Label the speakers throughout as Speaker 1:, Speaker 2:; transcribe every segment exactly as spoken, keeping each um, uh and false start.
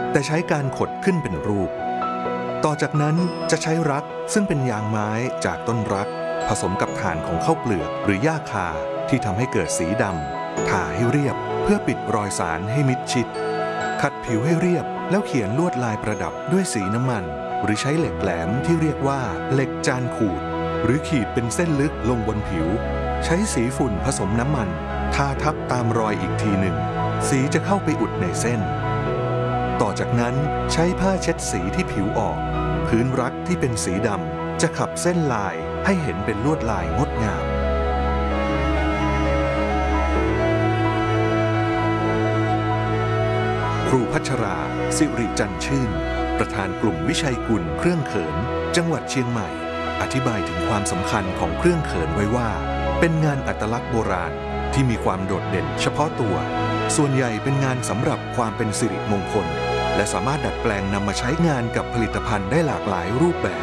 Speaker 1: แต่ใช้การขดขึ้นเป็นรูปต่อจากนั้นจะใช้รักซึ่งเป็นยางไม้จากต้นรักผสมกับฐานของข้าวเปลือกหรือหญ้าคาที่ทำให้เกิดสีดำทาให้เรียบเพื่อปิดรอยสารให้มิดชิดขัดผิวให้เรียบแล้วเขียนลวดลายประดับด้วยสีน้ำมันหรือใช้เหล็กแหลมที่เรียกว่าเหล็กจานขูดหรือขีดเป็นเส้นลึกลงบนผิวใช้สีฝุ่นผสมน้ำมันทาทับตามรอยอีกทีหนึ่งสีจะเข้าไปอุดในเส้นต่อจากนั้นใช้ผ้าเช็ดสีที่ผิวออกพื้นรักที่เป็นสีดำจะขับเส้นลายให้เห็นเป็นลวดลายงดงามครูพัชราสิริจันชื่นประธานกลุ่มวิชัยกุลเครื่องเขินจังหวัดเชียงใหม่อธิบายถึงความสำคัญของเครื่องเขินไว้ว่าเป็นงานอัตลักษณ์โบราณที่มีความโดดเด่นเฉพาะตัวส่วนใหญ่เป็นงานสำหรับความเป็นสิริมงคลและสามารถดัดแปลงนำมาใช้งานกับผลิตภัณฑ์ได้หลากหลายรูปแบบ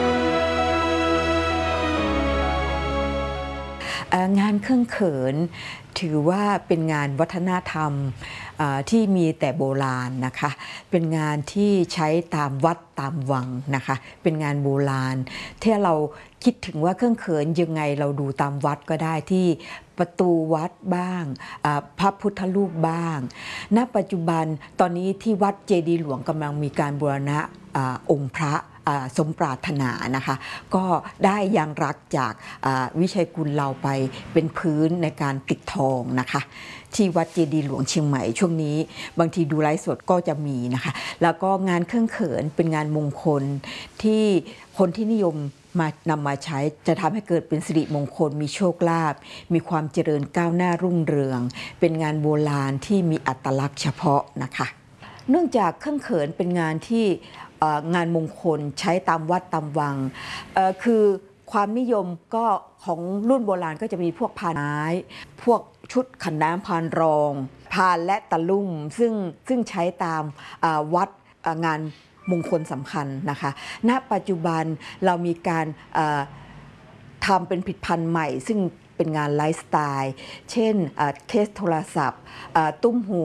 Speaker 2: งานเครื่องเขินถือว่าเป็นงานวัฒนธรรมที่มีแต่โบราณนะคะเป็นงานที่ใช้ตามวัดตามวังนะคะเป็นงานโบราณที่เราคิดถึงว่าเครื่องเขินยังไงเราดูตามวัดก็ได้ที่ประตูวัดบ้างพระพุทธรูปบ้างณปัจจุบันตอนนี้ที่วัดเจดีย์หลวงกำลังมีการบูรณะองค์พระสมปรารถนานะคะก็ได้ยางรักจากวิชัยกุลเราไปเป็นพื้นในการติดทองนะคะที่วัดเจดีย์หลวงเชียงใหม่ช่วงนี้บางทีดูไลฟ์สดก็จะมีนะคะแล้วก็งานเครื่องเขินเป็นงานมงคลที่คนที่นิยมมานำมาใช้จะทำให้เกิดเป็นสิริมงคลมีโชคลาภมีความเจริญก้าวหน้ารุ่งเรืองเป็นงานโบราณที่มีอัตลักษณ์เฉพาะนะคะเนื่องจากเครื่องเขินเป็นงานที่งานมงคลใช้ตามวัดตามวังคือความนิยมก็ของรุ่นโบราณก็จะมีพวกพานไม้พวกชุดขันน้ำพานรองพานและตะลุ่มซึ่งซึ่งใช้ตามวัดงานมงคลสำคัญนะคะณปัจจุบันเรามีการทำเป็นผลิตภัณฑ์ใหม่ซึ่งเป็นงานไลฟ์สไตล์เช่นเคสโทรศัพท์ตุ้มหู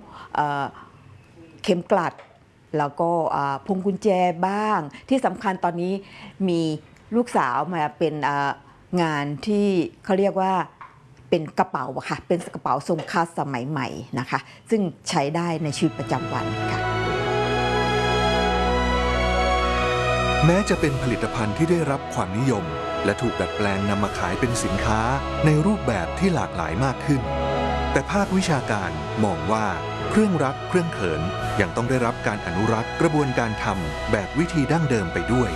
Speaker 2: เข็มกลัดแล้วก็พวงกุญแจบ้างที่สำคัญตอนนี้มีลูกสาวมาเป็นงานที่เขาเรียกว่าเป็นกระเป๋าค่ะเป็นกระเป๋าทรงคลาสสมัยใหม่นะคะซึ่งใช้ได้ในชีวิตประจำวันค่ะ
Speaker 1: แม้จะเป็นผลิตภัณฑ์ที่ได้รับความนิยมและถูกดัดแปลงนำมาขายเป็นสินค้าในรูปแบบที่หลากหลายมากขึ้นแต่ภาควิชาการมองว่าเครื่องรักเครื่องเขินยังต้องได้รับการอนุรักษ์กระบวนการทำแบบวิธีดั้งเดิมไปด้วย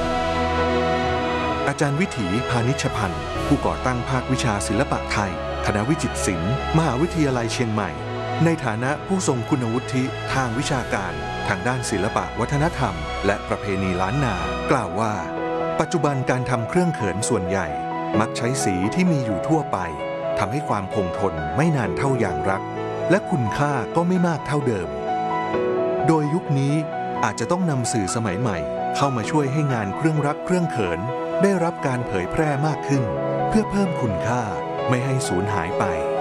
Speaker 1: อาจารย์วิถีพานิชพันธ์ผู้ก่อตั้งภาควิชาศิลปะไทยคณะวิจิตรศิลป์มหาวิทยาลัยเชียงใหม่ในฐานะผู้ทรงคุณวุฒิทางวิชาการทางด้านศิลปะวัฒนธรรมและประเพณีล้านนากล่าวว่าปัจจุบันการทำเครื่องเขินส่วนใหญ่มักใช้สีที่มีอยู่ทั่วไปทำให้ความคงทนไม่นานเท่ายางรักและคุณค่าก็ไม่มากเท่าเดิมโดยยุคนี้อาจจะต้องนำสื่อสมัยใหม่เข้ามาช่วยให้งานเครื่องรักเครื่องเขินได้รับการเผยแพร่มากขึ้นเพื่อเพิ่มคุณค่าไม่ให้สูญหายไป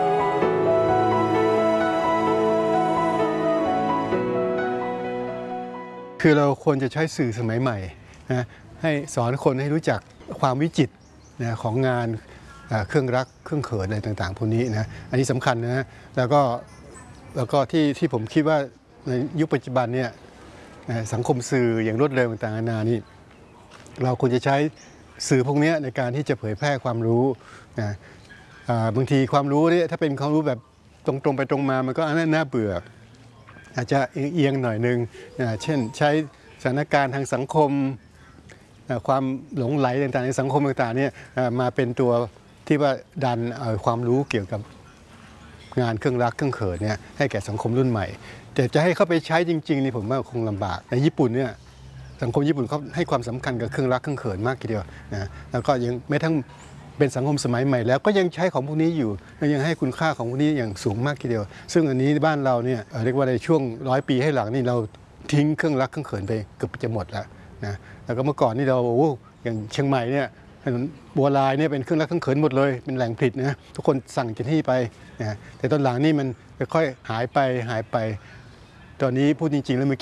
Speaker 3: คือเราควรจะใช้สื่อสมัยใหม่นะให้สอนคนให้รู้จักความวิจิตรนะของงานเครื่องรักเครื่องเขินอะไรต่างๆพวกนี้นะอันนี้สำคัญนะแล้วก็แล้วก็ที่ที่ผมคิดว่าในยุคปัจจุบันเนี่ยสังคมสื่ออย่างรวดเร็วต่างๆนานานี่เราควรจะใช้สื่อพวกนี้ในการที่จะเผยแพร่ความรู้นะบางทีความรู้เนี่ยถ้าเป็นความรู้แบบตรงๆไปตรงมามันก็น่าเบื่ออาจจะเอียงหน่อยนึงเช่นใช้สถานการณ์ทางสังคมความหลงไหลต่างๆในสังคมต่างๆเนี่ยมาเป็นตัวที่ว่าดันความรู้เกี่ยวกับงานเครื่องรักเครื่องเขินเนี่ยให้แก่สังคมรุ่นใหม่แต่จะให้เข้าไปใช้จริงๆนี่ผมว่าคงลำบากในญี่ปุ่นเนี่ยสังคมญี่ปุ่นเขาให้ความสำคัญกับเครื่องรักเครื่องเขินมากทีเดียวนะแล้วก็ยังไม่ทั้งเป็นสังคมสมัยใหม่แล้วก็ยังใช้ของพวกนี้อยู่ยังให้คุณค่าของพวกนี้อย่างสูงมากทีเดียวซึ่งอันนี้บ้านเราเนี่ยเรียกว่าในช่วงร้อยปีให้หลังนี่เราทิ้งเครื่องรักเครื่องเขินไปเกือบจะหมดแล้วนะแล้วก็เมื่อก่อนนี่เราโอ้อย่างเชียงใหม่เนี่ยถนนบัวลายเนี่ยเป็นเครื่องรักเครื่องเขินหมดเลยเป็นแหล่งผลิตนะทุกคนสั่งจากที่ไปนะแต่ตอนหลังนี่มันค่อยๆหายไปหายไปตอนนี้พูดจริงๆแล้วเมื่อกี้